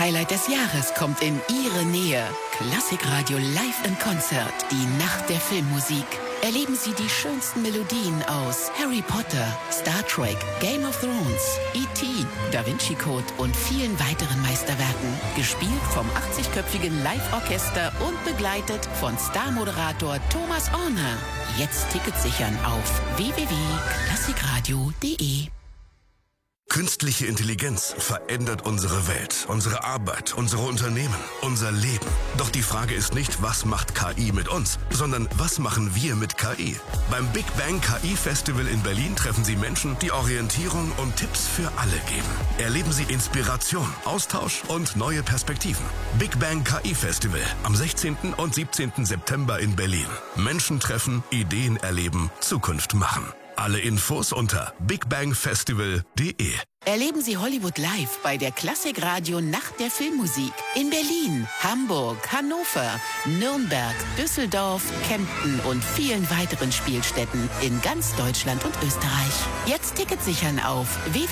Musikhighlight des Jahres kommt in Ihre Nähe. Klassikradio Live in Konzert. Die Nacht der Filmmusik. Erleben Sie die schönsten Melodien aus Harry Potter, Star Trek, Game of Thrones, E.T., Da Vinci Code und vielen weiteren Meisterwerken. Gespielt vom 80-köpfigen Live-Orchester und begleitet von Starmoderator Thomas Orner. Jetzt Tickets sichern auf www.klassikradio.de. Künstliche Intelligenz verändert unsere Welt, unsere Arbeit, unsere Unternehmen, unser Leben. Doch die Frage ist nicht, was macht KI mit uns, sondern was machen wir mit KI? Beim Big Bang KI Festival in Berlin treffen Sie Menschen, die Orientierung und Tipps für alle geben. Erleben Sie Inspiration, Austausch und neue Perspektiven. Big Bang KI Festival am 16. und 17. September in Berlin. Menschen treffen, Ideen erleben, Zukunft machen. Alle Infos unter bigbangfestival.de. Erleben Sie Hollywood live bei der Klassikradio Nacht der Filmmusik in Berlin, Hamburg, Hannover, Nürnberg, Düsseldorf, Kempten und vielen weiteren Spielstätten in ganz Deutschland und Österreich. Jetzt Tickets sichern auf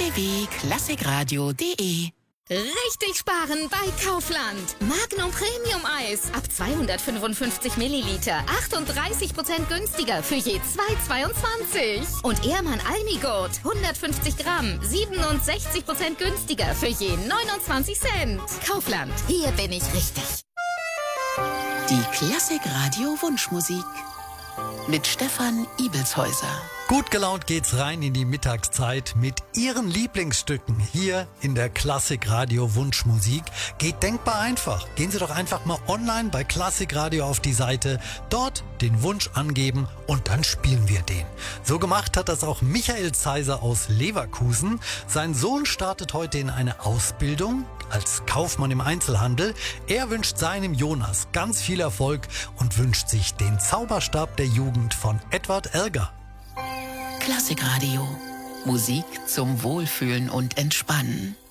www.klassikradio.de. Richtig sparen bei Kaufland. Magnum Premium Eis ab 255 Milliliter. 38% günstiger für je 2,22. Und Ehrmann Almigurt 150 Gramm. 67% günstiger für je 29 Cent. Kaufland, hier bin ich richtig. Die Klassikradio Wunschmusik mit Stefan Ibelshäuser. Gut gelaunt geht's rein in die Mittagszeit mit Ihren Lieblingsstücken hier in der Klassikradio Wunschmusik. Geht denkbar einfach. Gehen Sie doch einfach mal online bei Klassikradio auf die Seite, dort den Wunsch angeben und dann spielen wir den. So gemacht hat das auch Michael Zeiser aus Leverkusen. Sein Sohn startet heute in eine Ausbildung als Kaufmann im Einzelhandel. Er wünscht seinem Jonas ganz viel Erfolg und wünscht sich den Zauberstab der Jugend von Edward Elgar. Klassikradio. Musik zum Wohlfühlen und Entspannen.